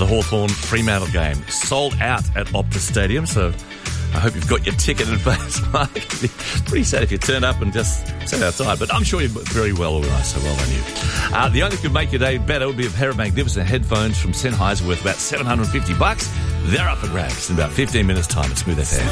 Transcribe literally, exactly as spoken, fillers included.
the Hawthorn Fremantle game. Sold out at Optus Stadium, so I hope you've got your ticket in advance, Mark. It's pretty sad if you turn up and just sit outside, but I'm sure you're very well organised, so well on you. Uh, the only thing that could make your day better would be a pair of magnificent headphones from Sennheiser worth about seven hundred fifty bucks. They're up for grabs in about fifteen minutes' time at Smooth F M.